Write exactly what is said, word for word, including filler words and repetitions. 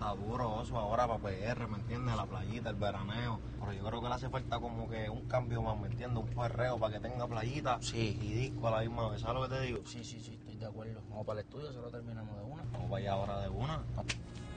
Ah, duro, oso, ahora para P R, ¿me entiendes? La playita, el veraneo. Pero yo creo que le hace falta como que un cambio más, ¿me entiendes? Un perreo para que tenga playita Sí. y disco a la misma vez. ¿Sabes lo que te digo? Sí, sí, sí, estoy de acuerdo. Vamos para el estudio, solo terminamos de una. Vamos para allá ahora de una.